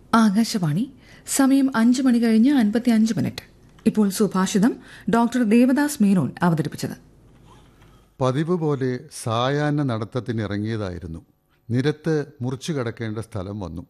ആകാശവാണി. സമയം 5 മണി കഴിഞ്ഞ് 55 മിനിറ്റ്. ഇപ്പോൾ സുഭാഷിതം ഡോക്ടർ ദേവദാസ് മേനോൻ അവതരിപ്പിച്ചത്. പതിവ് പോലെ സായാഹ്ന നടത്തത്തിനിറങ്ങിയതായിരുന്നു. നിരത്ത് മുറിച്ചു കടക്കേണ്ട സ്ഥലം വന്നു.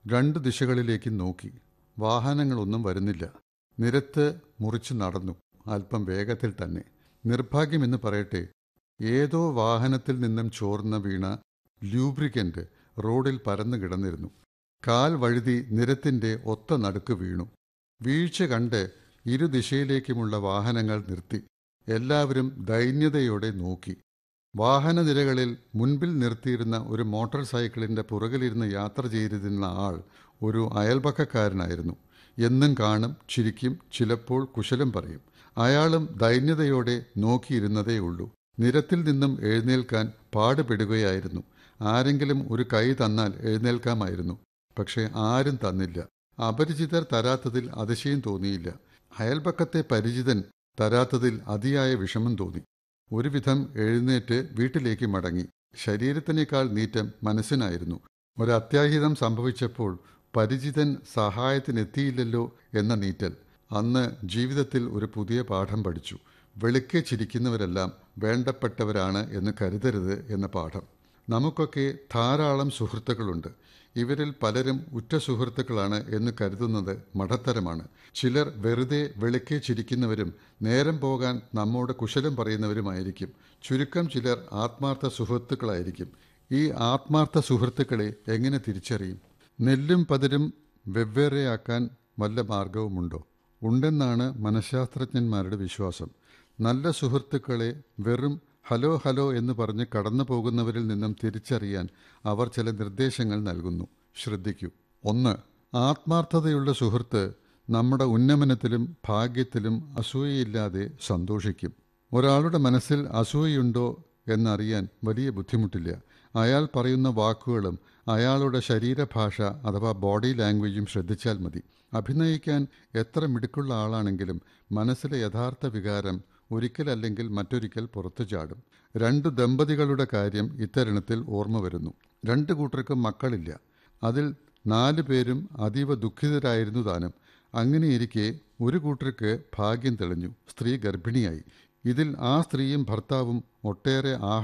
2 ദിശകളിലേക്ക് നോക്കി. വാഹനങ്ങളൊന്നും വരുന്നില്ല. നിരത്ത് മുറിച്ചു നടന്നു, അല്പം വേഗത്തിൽ തന്നെ. നിർഭാഗ്യമെന്ന് പറയട്ടെ, ഏതോ വാഹനത്തിൽ നിന്നും ചോർന്ന വീണ ലൂബ്രിക്കൻ്റ് റോഡിൽ പരന്നു കിടന്നിരുന്നു. കാൽ വഴുതി നിരത്തിൻ്റെ ഒത്ത നടുക്ക് വീണു. വീഴ്ച കണ്ട് ഇരുദിശയിലേക്കുമുള്ള വാഹനങ്ങൾ നിർത്തി. എല്ലാവരും ദൈന്യതയോടെ നോക്കി. വാഹനനിരകളിൽ മുൻപിൽ നിർത്തിയിരുന്ന ഒരു മോട്ടോർ സൈക്കിളിൻ്റെ പുറകിലിരുന്ന് യാത്ര ചെയ്തിരുന്ന ആൾ ഒരു അയൽപക്കക്കാരനായിരുന്നു. എന്നും കാണും, ചിരിക്കും, ചിലപ്പോൾ കുശലം പറയും. അയാളും ദൈന്യതയോടെ നോക്കിയിരുന്നതേയുള്ളൂ. നിരത്തിൽ നിന്നും എഴുന്നേൽക്കാൻ പാടുപെടുകയായിരുന്നു. ആരെങ്കിലും ഒരു കൈ തന്നാൽ എഴുന്നേൽക്കാമായിരുന്നു. പക്ഷെ ആരും തന്നില്ല. അപരിചിതർ തരാത്തതിൽ അതിശയം തോന്നിയില്ല. അയൽപക്കത്തെ പരിചിതൻ തരാത്തതിൽ അതിയായ വിഷമം തോന്നി. ഒരുവിധം എഴുന്നേറ്റ് വീട്ടിലേക്ക് മടങ്ങി. ശരീരത്തിനേക്കാൾ നീറ്റം മനസ്സിനായിരുന്നു. ഒരത്യാഹിതം സംഭവിച്ചപ്പോൾ പരിചിതൻ സഹായത്തിനെത്തിയില്ലല്ലോ എന്ന നീറ്റൽ. അന്ന് ജീവിതത്തിൽ ഒരു പുതിയ പാഠം പഠിച്ചു. വെളുക്കെ ചിരിക്കുന്നവരെല്ലാം വേണ്ടപ്പെട്ടവരാണ് എന്ന് കരുതരുത് എന്ന പാഠം. നമുക്കൊക്കെ ധാരാളം സുഹൃത്തുക്കളുണ്ട്. ഇവരിൽ പലരും ഉറ്റ സുഹൃത്തുക്കളാണ് എന്ന് കരുതുന്നത് മഠത്തരമാണ്. ചിലർ വെറുതെ വെളുക്കെ ചിരിക്കുന്നവരും നേരം പോകാൻ നമ്മോട് കുശലം പറയുന്നവരുമായിരിക്കും. ചുരുക്കം ചിലർ ആത്മാർത്ഥ സുഹൃത്തുക്കളായിരിക്കും. ഈ ആത്മാർത്ഥ സുഹൃത്തുക്കളെ എങ്ങനെ തിരിച്ചറിയും? നെല്ലും പതിരും വെവ്വേറെയാക്കാൻ വല്ല മാർഗവുമുണ്ടോ? ഉണ്ടെന്നാണ് മനഃശാസ്ത്രജ്ഞന്മാരുടെ വിശ്വാസം. നല്ല സുഹൃത്തുക്കളെ വെറും ഹലോ ഹലോ എന്ന് പറഞ്ഞ് കടന്നു പോകുന്നവരിൽ നിന്നും തിരിച്ചറിയാൻ അവർ ചില നിർദ്ദേശങ്ങൾ നൽകുന്നു. ശ്രദ്ധിക്കൂ. 1. ആത്മാർത്ഥതയുള്ള സുഹൃത്ത് നമ്മുടെ ഉന്നമനത്തിലും ഭാഗ്യത്തിലും അസൂയയില്ലാതെ സന്തോഷിക്കും. ഒരാളുടെ മനസ്സിൽ അസൂയയുണ്ടോ എന്നറിയാൻ വലിയ ബുദ്ധിമുട്ടില്ല. അയാൾ പറയുന്ന വാക്കുകളും അയാളുടെ ശരീരഭാഷ അഥവാ ബോഡി ലാംഗ്വേജും ശ്രദ്ധിച്ചാൽ മതി. അഭിനയിക്കാൻ എത്ര മിടുക്കുള്ള ആളാണെങ്കിലും മനസ്സിലെ യഥാർത്ഥ വികാരം ഒരിക്കലല്ലെങ്കിൽ മറ്റൊരിക്കൽ പുറത്തു ചാടും. 2 ദമ്പതികളുടെ കാര്യം ഇത്തരുണത്തിൽ ഓർമ്മ വരുന്നു. 2 കൂട്ടർക്കും മക്കളില്ല. അതിൽ 4 പേരും അതീവ ദുഃഖിതരായിരുന്നു താനും. അങ്ങനെയിരിക്കെ ഒരു കൂട്ടർക്ക് ഭാഗ്യം തെളിഞ്ഞു. സ്ത്രീ ഗർഭിണിയായി. ഇതിൽ ആ സ്ത്രീയും ഭർത്താവും ഒട്ടേറെ